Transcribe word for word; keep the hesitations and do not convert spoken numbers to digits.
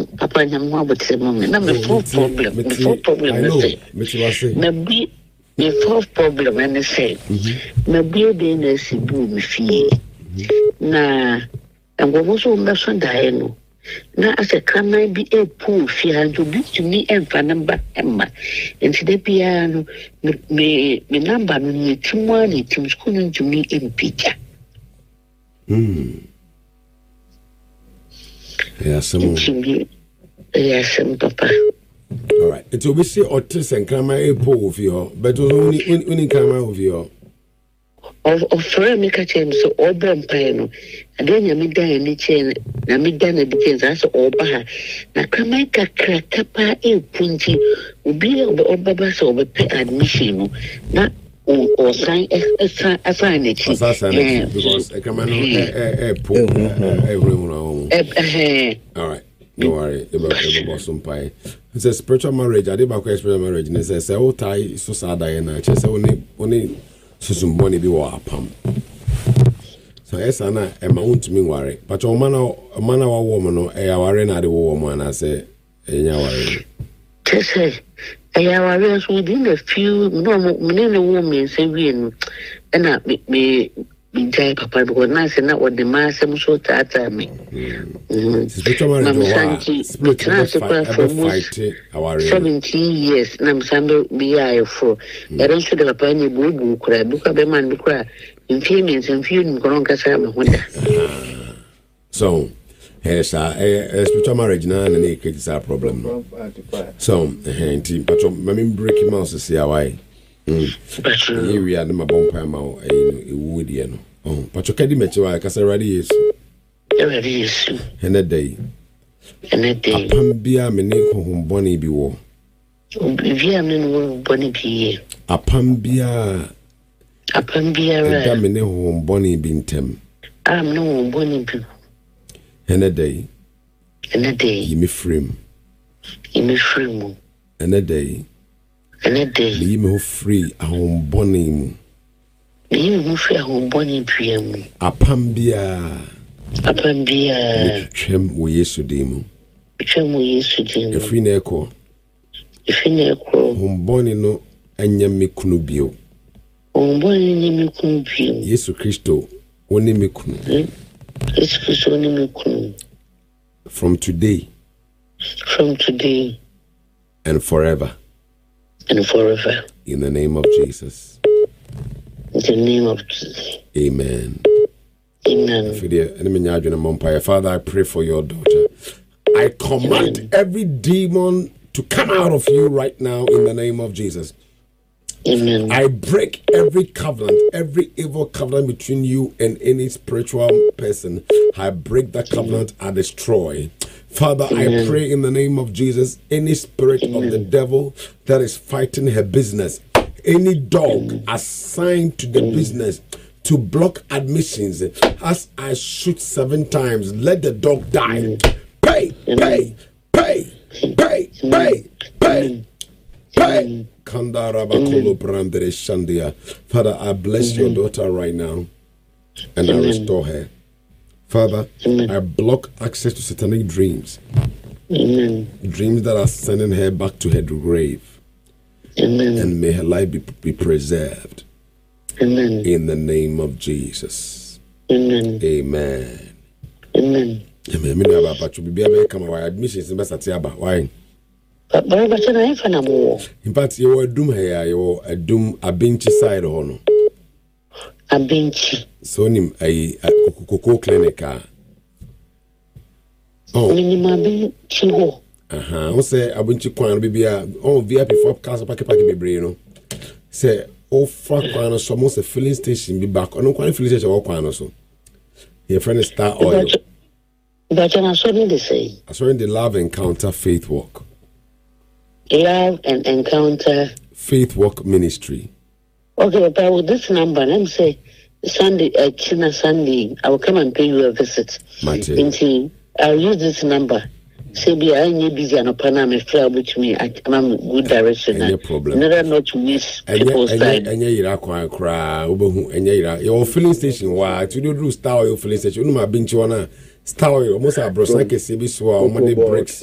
Papa Yamwa, but the moment. Number four problem. The four problem. I know. Maybe the fourth problem, and I say, maybe the nurse boom fee. Na, and what was on the Sunday? Na as a can be a poor fear to be to me and Fanamba Emma. And today piano me me number me two money to school to me in picture. Hmm. Yes, some yes, some papa. All right. It will be say Otis and Kama a poor of you, but only only Kama of you. Of of friend make a change so all them paying. And then you made any chain, na made done a details as all baha. Na Kama Kapa a punty will be over Babas over pay admission. Not or sign a sign it. Because I come a poor everyone. All right. No worry about the some pie. It's a spiritual marriage. I did about spiritual marriage. And it says, oh, tie so sad. I and I just only only some money be war pump. So, yes, and I am own to me worry. But your man, a man or woman, or a worry, not a woman, I say, in your worry. Just say, I was within a few, no, many women say, we and I me. Jai Papa because nice and not what the mass am so that I mean. Spiritual marriage, seventeen years. Nam Sambo be I for. I don't should have a penny boo cry, book up a man cry. In few minutes and few Goronkasam. So, here's a spiritual marriage now, and it is our problem. So, team, but my breaking mouse to see how I. Here we are, my bumper, my woody. Oh, but you can't imagine why I can say, ready is. Ready is. And a day. And a day. Upon beer, my name home bonny be war. Via men bonny be. Upon beer. Upon beer, a damn home bonny bintem. I'm no bonny be. And a day. And a day. You me frame. You me frame. And a day. And a day. You me free a home bonny. You move a home bonny dream. Upon beer. Upon beer. Chem we yesu demo. Chem we yesu demo. A free neco. A free neco. Home bonny no anya me kunubio. Home bonny me kunubio. Yesu Christo. Only me kunu. Yesu Christo only me kunu. From today. From today. And forever. And forever. In the name of Jesus. In the name of Jesus. Amen. Amen. Father, I pray for your daughter. I command Amen. Every demon to come out of you right now in the name of Jesus. Amen. I break every covenant, every evil covenant between you and any spiritual person. I break that covenant. I destroy. Father, Amen. I pray in the name of Jesus, any spirit Amen. Of the devil that is fighting her business, any dog Amen. Assigned to the Amen. Business to block admissions, as I shoot seven times, let the dog die. Amen. Pay, pay, pay, pay, pay, pay, pay. Father, I bless Amen. Your daughter right now and Amen. I restore her. Father, Amen. I block access to satanic dreams. Amen. Dreams that are sending her back to her grave. Amen. And may her life be, be preserved. Amen. In the name of Jesus. Amen. Amen. Amen. Amen. Me never but you be able come away admissions in Besatiaba. Why? But but but I have an more. In fact, you were doom here. You were a doom a benchy side or no. A benchy. So nim a cocoa clinic. Oh. Minima benchy ho. Aha. O say a benchy kwan be be a oh V I P for castle pack pack be brain no. Say oh fuck kwan so almost a filling station be back. No kwan filling station o kwan so. Your friend is Star Oil. But I'm sorry to say. I saw in the Love Encounter Faith Walk. Love and Encounter Faith Walk Ministry. Okay, but with this number, let me say Sunday, uh, China Sunday, I will come and pay you a visit. Until I'll use this number. Say, be I need busy and upon I'm a flower with me. I'm a good direction. No problem. Never not to miss people's time. And you're crying, cry, and you're filling station. Why? To do Star Oil filling station. You know, my bench one. Star Oil, almost a broken C B S or Monday breaks.